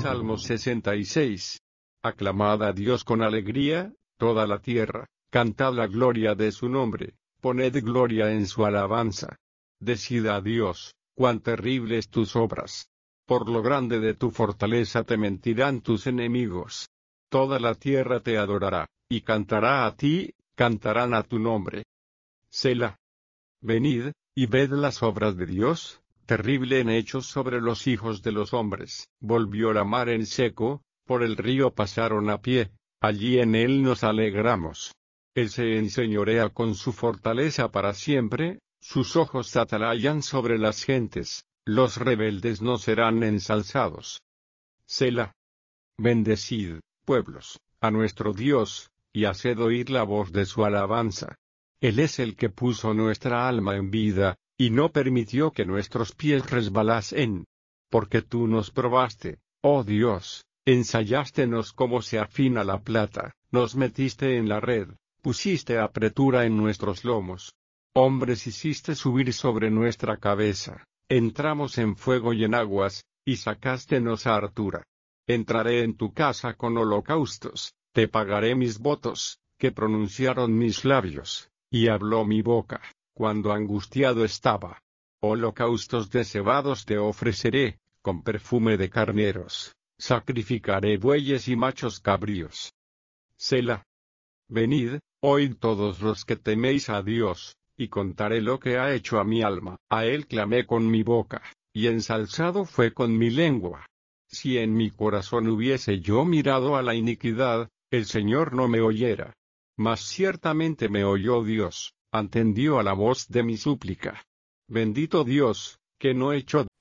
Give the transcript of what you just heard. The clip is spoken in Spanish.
Salmo 66. Aclamad a Dios con alegría, toda la tierra, cantad la gloria de su nombre, poned gloria en su alabanza. Decid a Dios, cuán terribles tus obras. Por lo grande de tu fortaleza te mentirán tus enemigos. Toda la tierra te adorará, y cantará a ti, cantarán a tu nombre. Selah. Venid, y ved las obras de Dios, terrible en hechos sobre los hijos de los hombres. Volvió la mar en seco, por el río pasaron a pie, allí en él nos alegramos. Él se enseñorea con su fortaleza para siempre, sus ojos atalayan sobre las gentes, los rebeldes no serán ensalzados. Selah. Bendecid, pueblos, a nuestro Dios, y haced oír la voz de su alabanza. Él es el que puso nuestra alma en vida, y no permitió que nuestros pies resbalasen. Porque tú nos probaste, oh Dios, ensayástenos como se afina la plata, nos metiste en la red, pusiste apretura en nuestros lomos. Hombres hiciste subir sobre nuestra cabeza, entramos en fuego y en aguas, y sacástenos a hartura. Entraré en tu casa con holocaustos, te pagaré mis votos, que pronunciaron mis labios, y habló mi boca, cuando angustiado estaba. Holocaustos de cebados te ofreceré, con perfume de carneros, sacrificaré bueyes y machos cabríos. Selah. Venid, oíd todos los que teméis a Dios, y contaré lo que ha hecho a mi alma. A él clamé con mi boca, y ensalzado fue con mi lengua. Si en mi corazón hubiese yo mirado a la iniquidad, el Señor no me oyera. Mas ciertamente me oyó Dios, atendió a la voz de mi súplica. Bendito Dios, que no echó